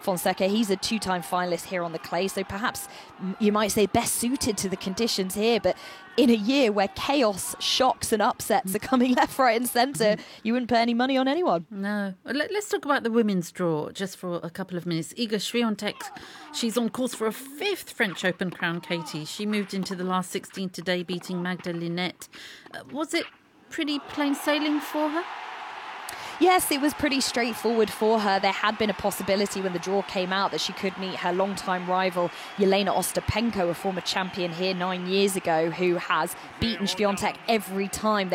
Fonseca. He's a two-time finalist here on the clay, so perhaps you might say best suited to the conditions here. But in a year where chaos, shocks and upsets are coming left, right and centre, you wouldn't put any money on anyone. No. Let's talk about the women's draw just for a couple of minutes. Iga Swiatek, she's on course for a 5th French Open crown, Katie. She moved into the last 16 today, beating Magda Linette. Was it pretty plain sailing for her? Yes, it was pretty straightforward for her. There had been a possibility when the draw came out that she could meet her longtime rival, Yelena Ostapenko, a former champion here 9 years ago, who has beaten Swiatek every time